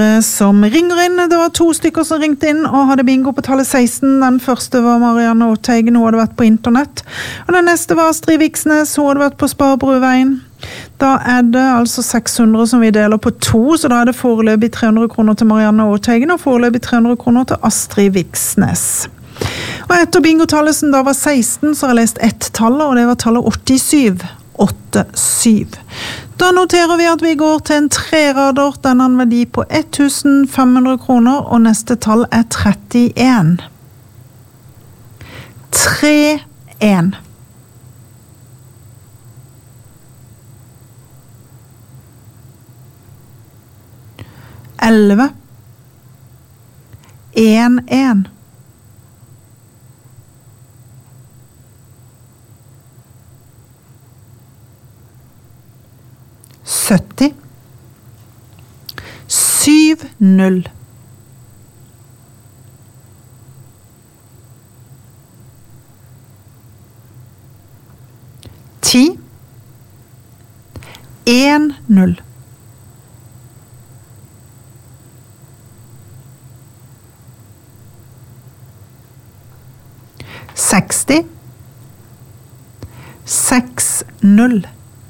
Som ringer inn. Det var 2 stykker som ringte inn og hadde bingo på tallet 16. Den første var Marianne Åteigen, hun hadde vært på internett. Og den neste var Astrid Viksnes, hun hadde vært på Sparebrødveien. Da det altså 600 som vi deler på 2, så da det foreløpig 300 kroner til Marianne Åteigen og foreløpig 300 kroner til Astrid Viksnes. Og etter bingotallet som da var 16, så har jeg lest ett tall, og det var tallet 87. 87. Da noterer vi at vi går til en 3-rader. Den har en verdi på 1500 kroner, og neste tall 31. 31. 11. 1. 70. 70. 10. 10. 60. 60.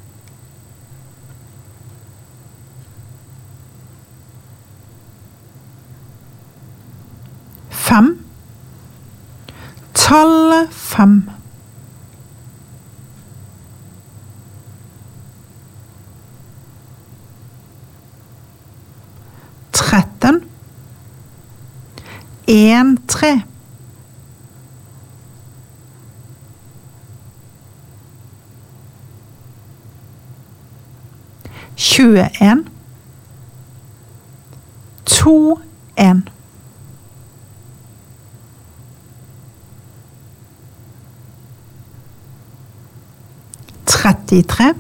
5. Tallet 5. 13. 1-3. 21. 2-1. 33.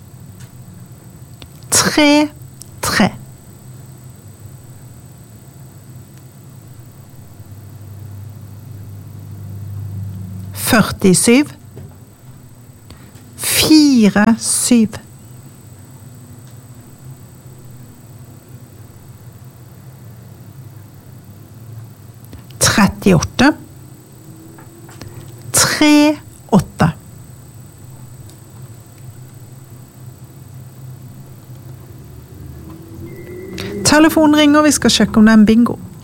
3-3. 47. 4-7. 38. 3-8. Telefonen ringer, vi skal sjekke om det en bingo.